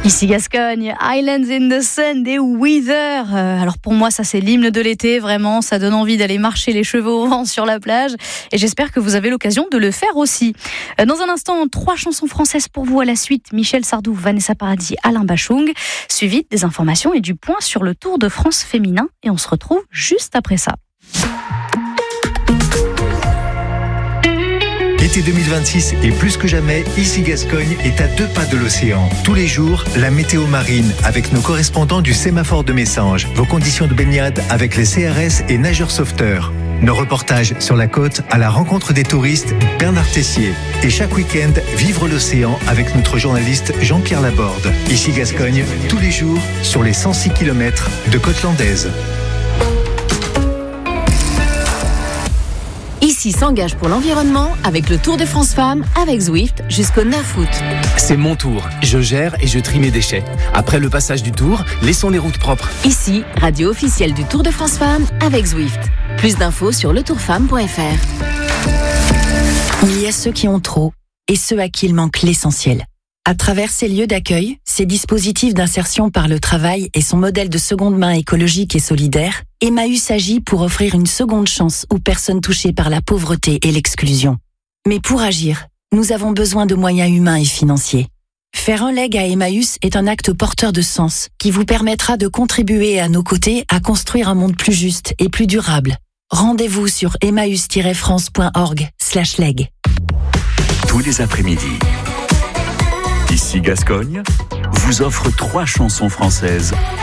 Ici Gascogne, Islands in the Sun des Weather. Alors pour moi, ça c'est l'hymne de l'été, vraiment, ça donne envie d'aller marcher les cheveux au vent sur la plage. Et j'espère que vous avez l'occasion de le faire aussi. Dans un instant, 3 chansons françaises pour vous à la suite. Michel Sardou, Vanessa Paradis, Alain Bachung. Suivi des informations et du point sur le Tour de France féminin. Et on se retrouve juste après ça. L'été 2026 est plus que jamais, ici Gascogne est à 2 pas de l'océan. Tous les jours, la météo marine avec nos correspondants du sémaphore de Messanges. Vos conditions de baignade avec les CRS et nageurs sauveteurs. Nos reportages sur la côte à la rencontre des touristes Bernard Tessier. Et chaque week-end, vivre l'océan avec notre journaliste Jean-Pierre Laborde. Ici Gascogne, tous les jours sur les 106 km de côte landaise. Ici s'engage pour l'environnement avec le Tour de France Femmes avec Zwift jusqu'au 9 août. C'est mon tour. Je gère et je trie mes déchets. Après le passage du Tour, laissons les routes propres. Ici, radio officielle du Tour de France Femmes avec Zwift. Plus d'infos sur letourfemme.fr. Il y a ceux qui ont trop et ceux à qui il manque l'essentiel. À travers ces lieux d'accueil, ces dispositifs d'insertion par le travail et son modèle de seconde main écologique et solidaire, Emmaüs agit pour offrir une seconde chance aux personnes touchées par la pauvreté et l'exclusion. Mais pour agir, nous avons besoin de moyens humains et financiers. Faire un leg à Emmaüs est un acte porteur de sens qui vous permettra de contribuer à nos côtés à construire un monde plus juste et plus durable. Rendez-vous sur emmaüs-france.org/leg. Tous les après-midi, ici Gascogne vous offre 3 chansons françaises